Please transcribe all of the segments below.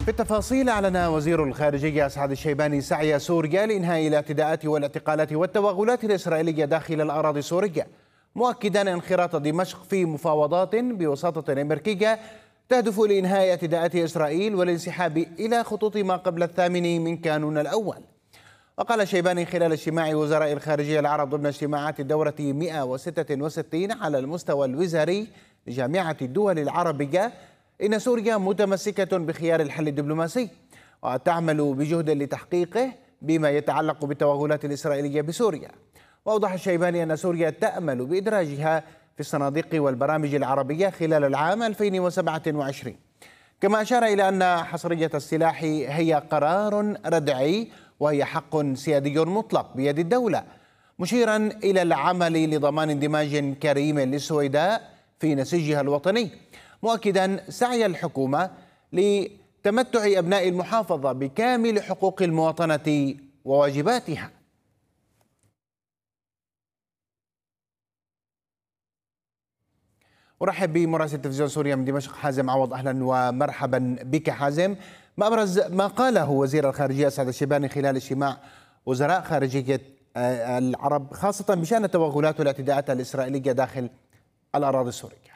بالتفاصيل، أعلن وزير الخارجية أسعد الشيباني سعي سوريا لإنهاء الاعتداءات والاعتقالات والتوغلات الإسرائيلية داخل الأراضي السورية، مؤكدا انخراط دمشق في مفاوضات بوساطة أمريكية تهدف لإنهاء اعتداءات إسرائيل والانسحاب إلى خطوط ما قبل 8 من كانون الأول. وقال الشيباني خلال اجتماع وزراء الخارجية العرب ضمن اجتماعات الدورة 166 على المستوى الوزاري لجامعة الدول العربية إن سوريا متمسكة بخيار الحل الدبلوماسي وتعمل بجهد لتحقيقه بما يتعلق بالتوغلات الإسرائيلية بسوريا. وأوضح الشيباني أن سوريا تأمل بإدراجها في الصناديق والبرامج العربية خلال العام 2027. كما أشار إلى أن حصرية السلاح هي قرار ردعي وهي حق سيادي مطلق بيد الدولة، مشيرا إلى العمل لضمان اندماج كريم للسويداء في نسيجها الوطني، مؤكدا سعي الحكومة لتمتع أبناء المحافظة بكامل حقوق المواطنة وواجباتها. أرحب بمراسل تلفزيون سوريا من دمشق حازم عوض. أهلا ومرحبا بك حازم. ما أبرز ما قاله وزير الخارجية أسعد الشيباني خلال اجتماع وزراء خارجية العرب خاصة بشأن التوغلات والاعتداءات الإسرائيلية داخل الأراضي السورية؟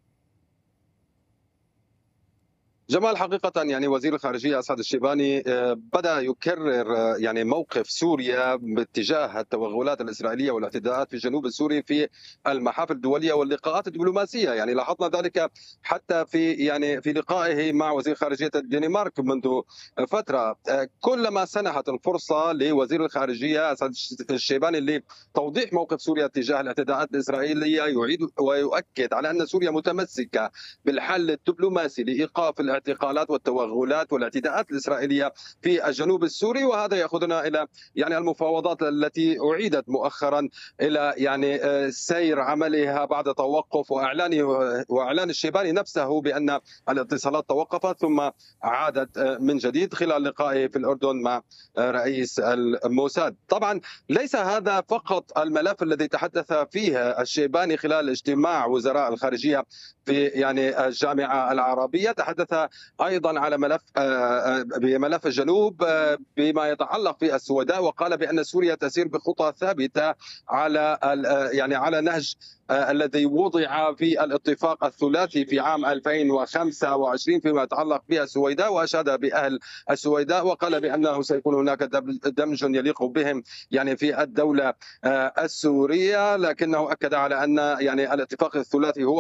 جمال، حقيقة وزير الخارجية أسعد الشيباني بدأ يكرر موقف سوريا باتجاه التوغلات الإسرائيلية والاعتداءات في الجنوب السوري في المحافل الدولية واللقاءات الدبلوماسية. لاحظنا ذلك حتى في لقائه مع وزير خارجية الدنمارك منذ فترة. كلما سنحت الفرصة لوزير الخارجية أسعد الشيباني لتوضيح موقف سوريا تجاه الاعتداءات الإسرائيلية يعيد ويؤكد على أن سوريا متمسكة بالحل الدبلوماسي لإيقاف الاعتقالات والتوغلات والاعتداءات الإسرائيلية في الجنوب السوري. وهذا يأخذنا إلى المفاوضات التي أعيدت مؤخرا إلى سير عملها بعد توقف وإعلان الشيباني نفسه بأن الاتصالات توقفت ثم عادت من جديد خلال لقائه في الأردن مع رئيس الموساد. طبعا ليس هذا فقط الملف الذي تحدث فيه الشيباني خلال اجتماع وزراء الخارجية في الجامعة العربية، تحدث أيضا على ملف الجنوب بما يتعلق في السوداء، وقال بأن سوريا تسير بخطى ثابتة على نهج الذي وضع في الاتفاق الثلاثي في عام 2025 فيما يتعلق بالسويداء، وأشاد بأهل السويداء وقال بأنه سيكون هناك دمج يليق بهم في الدولة السورية، لكنه أكد على أن الاتفاق الثلاثي هو